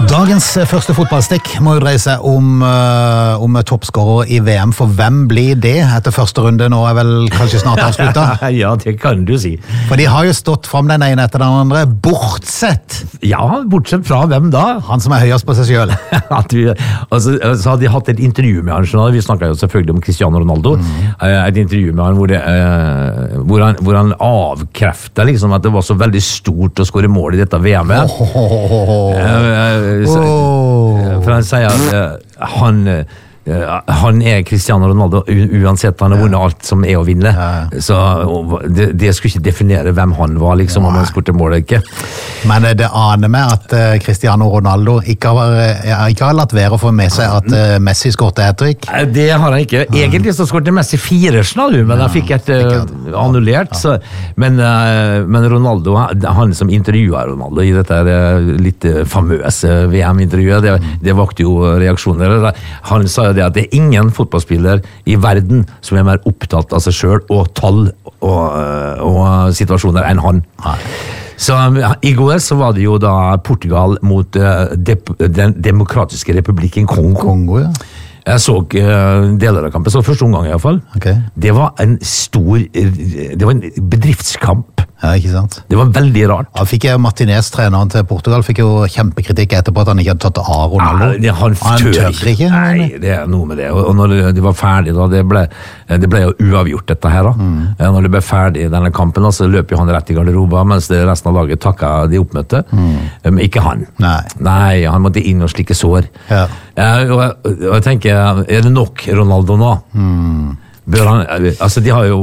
Dagens første fotballstikk må jo dreie seg om toppskårer i VM, for hvem blir det etter første runde? Nå er vel kanskje snart avsluttet? Ja, det kan du si. For de har jo stått frem den ene etter den andre, bortsett. Ja, bortsett fra hvem da? Han som er høyest på seg selv. Så hadde de hatt et intervju med han, vi snakket jo selvfølgelig om Cristiano Ronaldo, et intervju med han hvor han avkreftet liksom at det var så veldig stort å skåre mål i dette VM-et. For han sier at han er Cristiano Ronaldo uansett, han har vunnet alt som er å vinne, så det skulle ikke definere hvem han var liksom, om han skårte mål eller ikke. Men det aner med at Cristiano Ronaldo ikke har latt være å få med seg at Messi skårte hat-trick. Det har han ikke. Egentlig så skårte Messi 4 snart, men han fikk et annullert, men Ronaldo, han som intervjuet Ronaldo i dette litt famøse VM-intervjuet, det vakte jo reaksjoner. Han sa jo det at det er ingen fotballspiller i verden som er mer opptatt av seg selv og tall og situasjoner enn han. Så i går så var det jo da Portugal mot den demokratiske republikken Kongo. Ja. Jeg så deler av kampen, så første omgang i hvert fall. Okay. Det var en bedriftskamp. Ja, ikke sant? Det var veldig rart. Han fikk Martinez, treneren til Portugal, fikk jo kjempekritikk etterpå at han ikke hadde tatt av Ronaldo. Han tør ikke. Nei, det er noe med det. Og når de var ferdig da, det ble jo uavgjort dette her da. Når det ble ferdig denne kampen, så løp jo han rett i garderoba, mens resten av laget takket de oppmøtte. Men ikke han. Nei, han måtte inn og slikke sår. Ja. Og jeg tenker, er det nok Ronaldo nå? Bør han, altså de har jo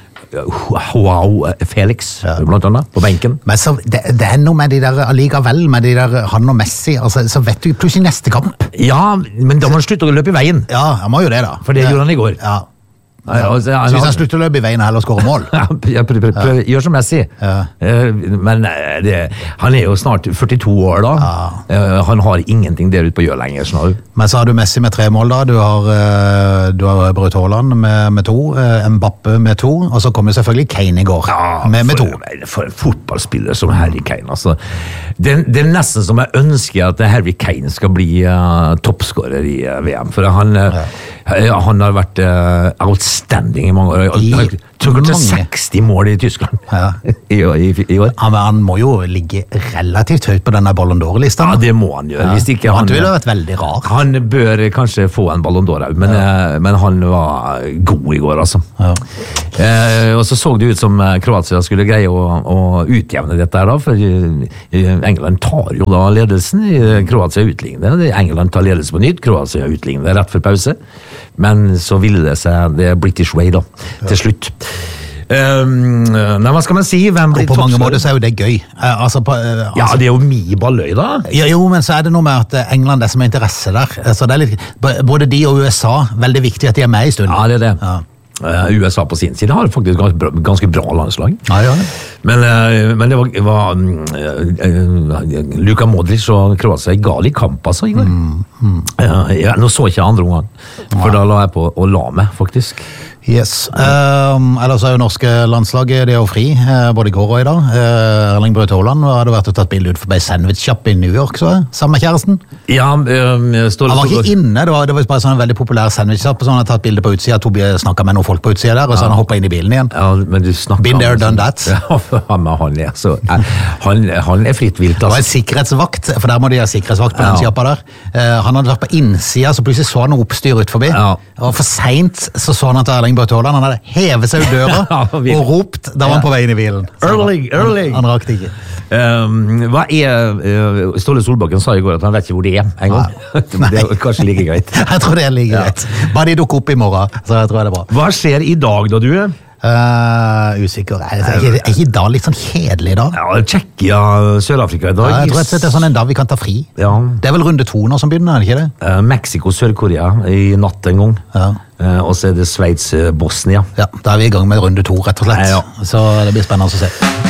Felix, blant annet, på benken. Men så, det er noe med de der allikevel, med de der han og Messi, altså, så vet du plutselig neste kamp. Ja, men da må han slutte å løpe i veien. Ja, han må jo det da. For det gjorde han i går. Ja. Så hvis han slutter å løpe i veien og heller skåre mål? Gjør som Messi. Men han er jo snart 42 år da. Han har ingenting der ute på å gjøre lenger snart. Men så har du Messi med 3 mål da. Du har Braut Haaland med 2, Mbappe med 2, og så kommer selvfølgelig Kane i går med 2. For en fotballspiller som Harry Kane, altså. Det er nesten som jeg ønsker at Harry Kane skal bli toppskårer i VM, for han har vært outstanding i mange år. Jeg tror det 60 mål i Tyskland i år. Han må jo ligge relativt høyt på denne Ballon d'Or-listen. Ja, det må han gjøre. Hvis ikke han ville vært veldig rar. Han bør kanskje få en Ballon d'Or, men han var god i går, altså. Og så det ut som Kroatia skulle greie å utjevne dette her da, for England tar jo da ledelsen, Kroatia utligner det. England tar ledelsen på nytt, Kroatia utligner det rett for pause. Men så ville det seg det British way da, til slutt. Nei, hva skal man si? Hvem blir på mange måter så er jo det gøy. Ja, det er jo mye balløy da. Jo, men så er det noe med at England er som er interesse der. Så det er litt, både de og USA, veldig viktig at de er med i stunden. Ja, det er det. USA på sin side har faktisk ganske bra landslag. Men det var Luka Modric og Kroatia i gal i kamp altså i går. Nå så ikke jeg andre omgang, for da la jeg på og la meg faktisk. Yes. Ellers er jo norske landslaget, de er jo fri, både i går og i dag. Erling Braut Haaland hadde vært og tatt bilde ut forbi sandwich-shop i New York, så sammen med kjæresten. Ja, han var ikke inne, det var bare sånn en veldig populær sandwich-shop, så han hadde tatt bilde på utsida, Tobi snakket med noen folk på utsida der, og så han hoppet inn i bilen igjen. Ja, men du snakker Been there, done that. Han er fritt vilt, altså. Det var en sikkerhetsvakt, for der må de ha sikkerhetsvakt på den shoppa der. Han hadde vært på innsida, så plutselig så han noe oppstyr ut forbi. Og for sent så han at Erling Braut Haaland, han hadde hevet seg ut døra og ropt da var han på veien i bilen. Erling! Han rakte ikke. Hva Ståle Solbakken sa i går at han vet ikke hvor det er en gang. Det er kanskje like greit. Jeg tror det er like greit. Bare de dukker opp i morgen, så jeg tror det er bra. Hva skjer i dag da, du? Usikker. Er ikke da litt sånn kjedelig da? Ja, Tsjekkia, Sør-Afrika i dag. Jeg tror det er sånn en dag vi kan ta fri. Det er vel runde 2 nå som begynner, er det ikke det? Mexico, Sør-Korea i natt en gang. Og så er det Sveits, Bosnia. Ja, da er vi i gang med runde 2 rett og slett. Så det blir spennende å se.